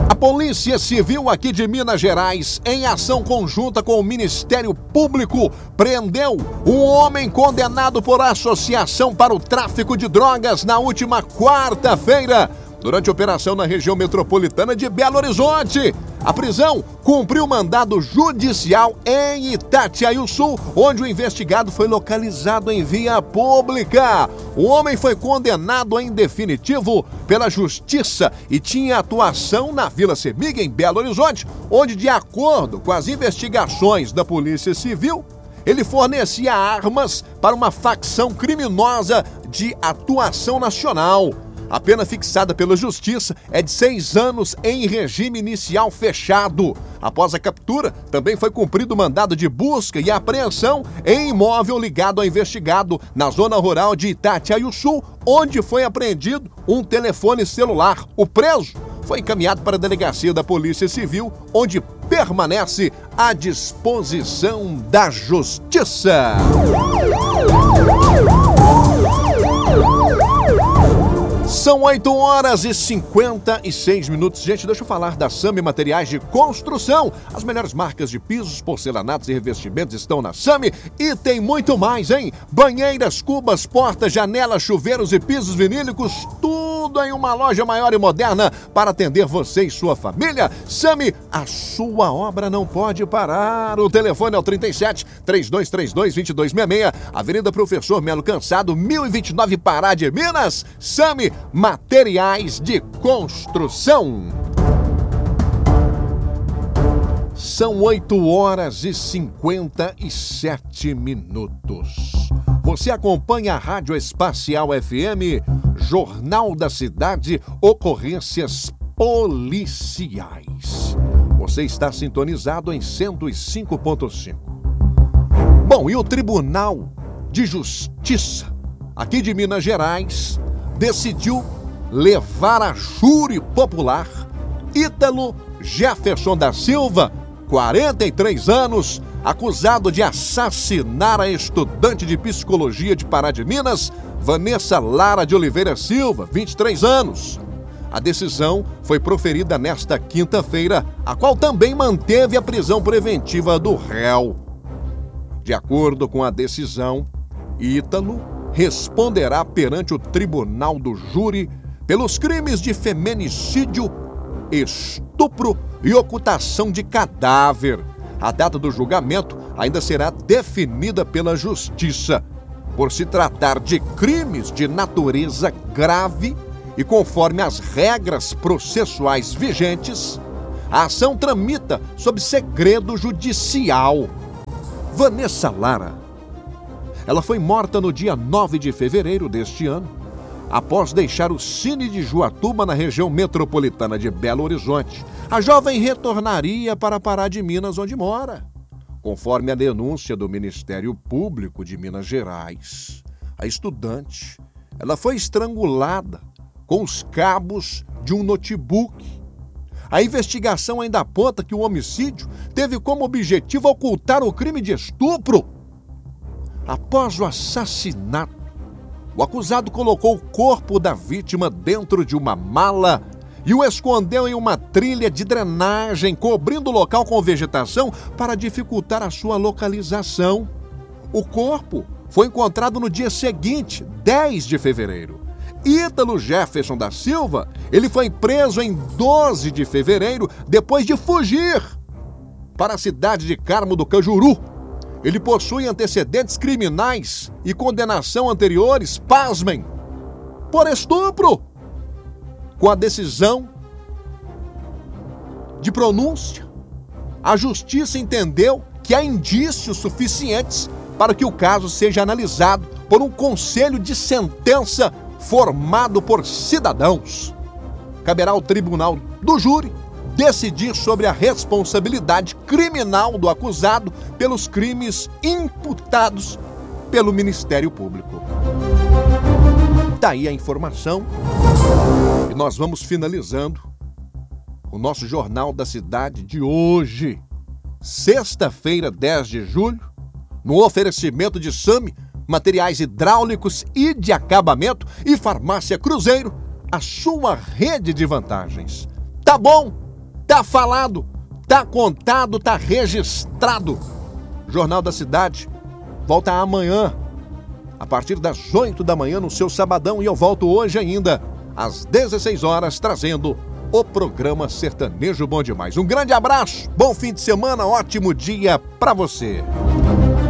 A Polícia Civil aqui de Minas Gerais, em ação conjunta com o Ministério Público, prendeu um homem condenado por associação para o tráfico de drogas na última quarta-feira, durante operação na região metropolitana de Belo Horizonte. A prisão cumpriu mandado judicial em Itatiaiuçu, onde o investigado foi localizado em via pública. O homem foi condenado em definitivo pela Justiça e tinha atuação na Vila Semig, em Belo Horizonte, onde, de acordo com as investigações da Polícia Civil, ele fornecia armas para uma facção criminosa de atuação nacional. A pena fixada pela Justiça é de 6 anos em regime inicial fechado. Após a captura, também foi cumprido o mandado de busca e apreensão em imóvel ligado ao investigado na zona rural de Itatiaiuçu, onde foi apreendido um telefone celular. O preso foi encaminhado para a delegacia da Polícia Civil, onde permanece à disposição da Justiça. São 8h56. Gente, deixa eu falar da Sami Materiais de Construção. As melhores marcas de pisos, porcelanatos e revestimentos estão na Sami. E tem muito mais, hein? Banheiras, cubas, portas, janelas, chuveiros e pisos vinílicos, tudo em uma loja maior e moderna para atender você e sua família. Sami, a sua obra não pode parar. O telefone é o 37-3232-2266, Avenida Professor Melo Cansado, 1029, Pará de Minas. Sami Materiais de Construção. São 8h57. Você acompanha a Rádio Espacial FM, Jornal da Cidade, ocorrências policiais. Você está sintonizado em 105.5. Bom, e o Tribunal de Justiça aqui de Minas Gerais decidiu levar a júri popular Ítalo Jefferson da Silva, 43 anos, acusado de assassinar a estudante de psicologia de Pará de Minas, Vanessa Lara de Oliveira Silva, 23 anos. A decisão foi proferida nesta quinta-feira, a qual também manteve a prisão preventiva do réu. De acordo com a decisão, Ítalo responderá perante o Tribunal do Júri pelos crimes de feminicídio, estupro e ocultação de cadáver. A data do julgamento ainda será definida pela Justiça. Por se tratar de crimes de natureza grave e conforme as regras processuais vigentes, a ação tramita sob segredo judicial. Vanessa Lara, ela foi morta no dia 9 de fevereiro deste ano, após deixar o Cine de Juatuba, na região metropolitana de Belo Horizonte. A jovem retornaria para Pará de Minas, onde mora. Conforme a denúncia do Ministério Público de Minas Gerais, a estudante, ela foi estrangulada com os cabos de um notebook. A investigação ainda aponta que o homicídio teve como objetivo ocultar o crime de estupro. Após o assassinato, o acusado colocou o corpo da vítima dentro de uma mala e o escondeu em uma trilha de drenagem, cobrindo o local com vegetação para dificultar a sua localização. O corpo foi encontrado no dia seguinte, 10 de fevereiro. Ítalo Jefferson da Silva, ele foi preso em 12 de fevereiro depois de fugir para a cidade de Carmo do Cajuru. Ele possui antecedentes criminais e condenação anteriores, pasmem, por estupro. Com a decisão de pronúncia, a Justiça entendeu que há indícios suficientes para que o caso seja analisado por um conselho de sentença formado por cidadãos. Caberá ao Tribunal do Júri decidir sobre a responsabilidade criminal do acusado pelos crimes imputados pelo Ministério Público. Daí a informação e nós vamos finalizando o nosso Jornal da Cidade de hoje, sexta-feira, 10 de julho, no oferecimento de Sami Materiais Hidráulicos e de Acabamento e Farmácia Cruzeiro, a sua rede de vantagens. Tá bom? Tá falado, tá contado, tá registrado. Jornal da Cidade volta amanhã, a partir das 8 da manhã no seu sabadão, e eu volto hoje ainda, às 16 horas, trazendo o programa Sertanejo Bom Demais. Um grande abraço, bom fim de semana, ótimo dia pra você.